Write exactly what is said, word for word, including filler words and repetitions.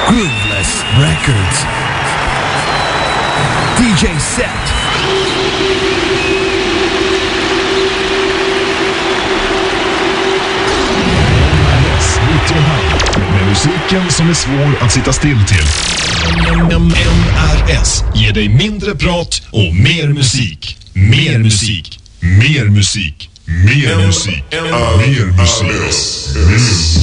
Grooveless Records. D J Set. Med musiken som är svår att sitta still till. M R S ger dig mindre prat och mer musik. Mer musik. Mer musik. Mer musik. Mer musik. Mer musik.